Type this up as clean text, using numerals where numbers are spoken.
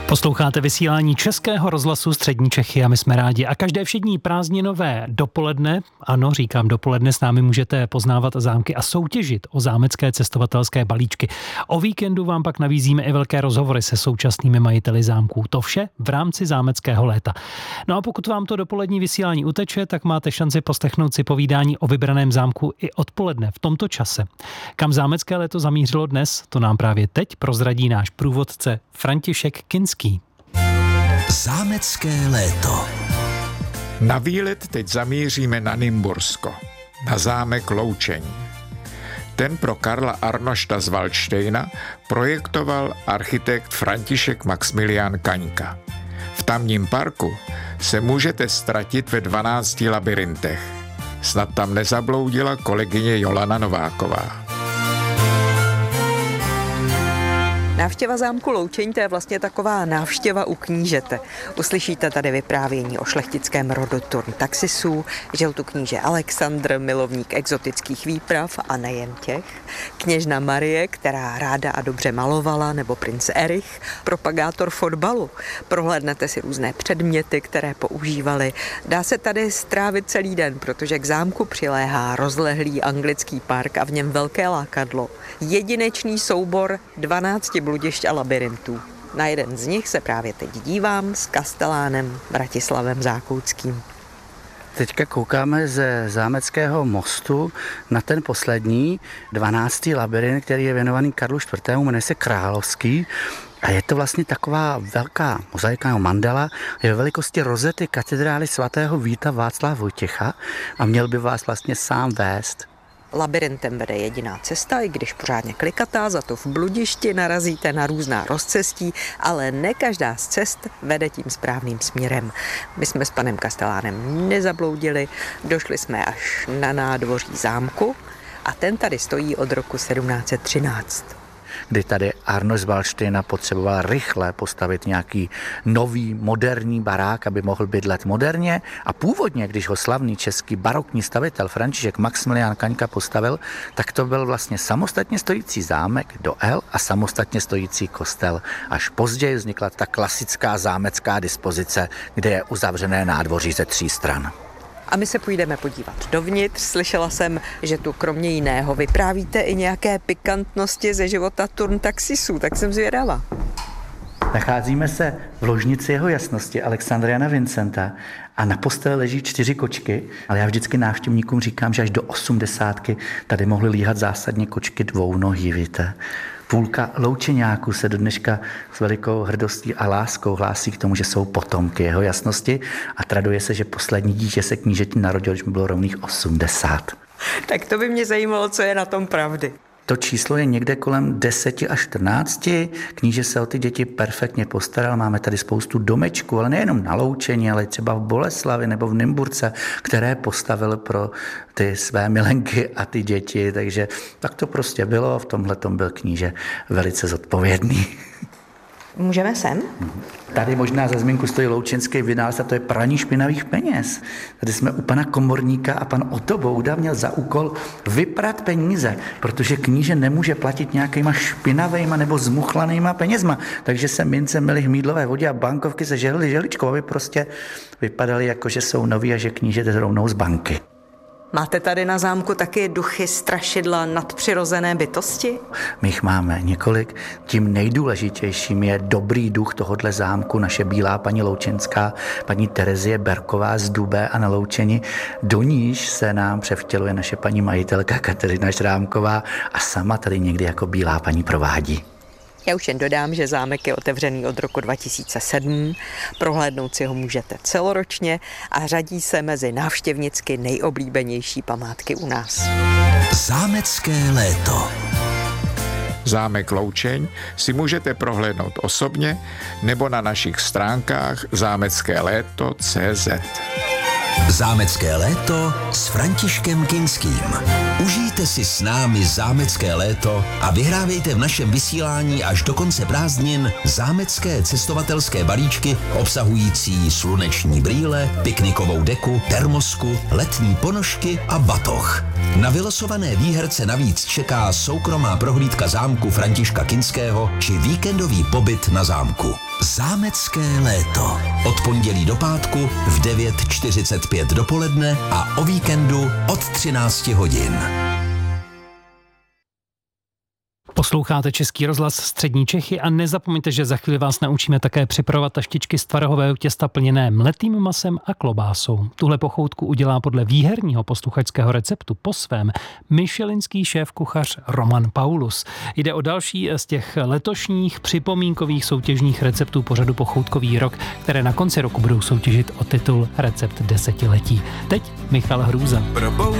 Posloucháte vysílání Českého rozhlasu Střední Čechy a my jsme rádi. A každé všední prázdninové dopoledne, ano, říkám dopoledne, s námi můžete poznávat zámky a soutěžit o zámecké cestovatelské balíčky. O víkendu vám pak nabízíme i velké rozhovory se současnými majiteli zámků. To vše v rámci zámeckého léta. No a pokud vám to dopolední vysílání uteče, tak máte šanci poslechnout si povídání o vybraném zámku i odpoledne v tomto čase. Kam zámecké léto zamířilo dnes, to nám právě teď prozradí náš průvodce František Kinský. Zámecké léto. Na výlet teď zamíříme na Nymbursko, na zámek Loučeň. Ten pro Karla Arnošta z Valdštejna projektoval architekt František Maxmilián Kaňka. V tamním parku se můžete ztratit ve 12 labyrintech. Snad tam nezabloudila kolegyně Jolana Nováková. Návštěva zámku Loučeň, to je vlastně taková návštěva u knížete. Uslyšíte tady vyprávění o šlechtickém rodu Turntaxisů, žil tu kníže Alexandr, milovník exotických výprav a nejen těch, kněžna Marie, která ráda a dobře malovala, nebo princ Erich, propagátor fotbalu. Prohlédnete si různé předměty, které používali. Dá se tady strávit celý den, protože k zámku přiléhá rozlehlý anglický park a v něm velké lákadlo. Jedinečný soubor 12 bludišť a labyrintů. Na jeden z nich se právě teď dívám s kastelánem Bratislavem Zákouckým. Teďka koukáme ze Zámeckého mostu na ten poslední 12. labyrint, který je věnovaný Karlu IV., jmenuje se Královský. A je to vlastně taková velká mozaika nebo mandala, je ve velikosti rozety katedrály svatého Víta Václava Vojtěcha a měl by vás vlastně sám vést. Labyrintem vede jediná cesta, i když pořádně klikatá, za to v bludišti narazíte na různá rozcestí, ale ne každá z cest vede tím správným směrem. My jsme s panem kastelánem nezabloudili, došli jsme až na nádvoří zámku a ten tady stojí od roku 1713. Kdy tady Arnošt z Valdštejna potřeboval rychle postavit nějaký nový, moderní barák, aby mohl bydlet moderně. A původně, když ho slavný český barokní stavitel František Maxmilián Kaňka postavil, tak to byl vlastně samostatně stojící zámek do L a samostatně stojící kostel. Až později vznikla ta klasická zámecká dispozice, kde je uzavřené nádvoří ze 3 stran. A my se půjdeme podívat dovnitř. Slyšela jsem, že tu kromě jiného vyprávíte i nějaké pikantnosti ze života Turntaxisů, tak jsem zvědavá. Nacházíme se v ložnici jeho jasnosti Alexandra Jana Vincenta a na posteli leží 4 kočky, ale já vždycky návštěvníkům říkám, že až do 80 tady mohly líhat zásadně kočky dvounohý, víte. Půlka loučeňáků se do dneška s velikou hrdostí a láskou hlásí k tomu, že jsou potomky jeho jasnosti a traduje se, že poslední dítě se knížeti narodil, když mu bylo rovných 80. Tak to by mě zajímalo, co je na tom pravdy. To číslo je někde kolem 10 až 14. Kníže se o ty děti perfektně postaral. Máme tady spoustu domečků, ale nejenom na Loučeni, ale třeba v Boleslavi nebo v Nymburce, které postavil pro ty své milenky a ty děti. Takže tak to prostě bylo. V tomhletom byl kníže velice zodpovědný. Můžeme sem? Tady možná za zmínku stojí loučenský vynález a to je praní špinavých peněz. Tady jsme u pana komorníka a pan Otto Bouda měl za úkol vyprat peníze, protože kníže nemůže platit nějakýma špinavejma nebo zmuchlanýma penězma. Takže se mince myly v mýdlové vodě a bankovky se žehlily žehličkou, aby prostě vypadaly jako, že jsou noví a že kníže jde rovnou z banky. Máte tady na zámku taky duchy, strašidla, nadpřirozené bytosti? My jich máme několik. Tím nejdůležitějším je dobrý duch tohohle zámku, naše bílá paní loučenská, paní Terezie Berková z Dubé a na Loučeni. Do níž se nám převtěluje naše paní majitelka Kateřina Šrámková a sama tady někdy jako bílá paní provádí. Já už jen dodám, že zámek je otevřený od roku 2007, prohlédnout si ho můžete celoročně a řadí se mezi návštěvnicky nejoblíbenější památky u nás. Zámecké léto. Zámek Loučeň si můžete prohlédnout osobně nebo na našich stránkách zámeckéléto.cz. Zámecké léto s Františkem Kinským. Užijte si s námi zámecké léto a vyhrávejte v našem vysílání až do konce prázdnin zámecké cestovatelské balíčky obsahující sluneční brýle, piknikovou deku, termosku, letní ponožky a batoh. Na vylosované výherce navíc čeká soukromá prohlídka zámku Františka Kinského či víkendový pobyt na zámku. Zámecké léto. Od pondělí do pátku v 9:45 dopoledne a o víkendu od 13 hodin. Posloucháte Český rozhlas Střední Čechy a nezapomeňte, že za chvíli vás naučíme také připravovat taštičky z tvarohového těsta plněné mletým masem a klobásou. Tuhle pochoutku udělá podle výherního posluchačského receptu po svém michelinský šéfkuchař Roman Paulus. Jde o další z těch letošních připomínkových soutěžních receptů pořadu Pochoutkový rok, které na konci roku budou soutěžit o titul Recept desetiletí. Teď Michal Hrůza.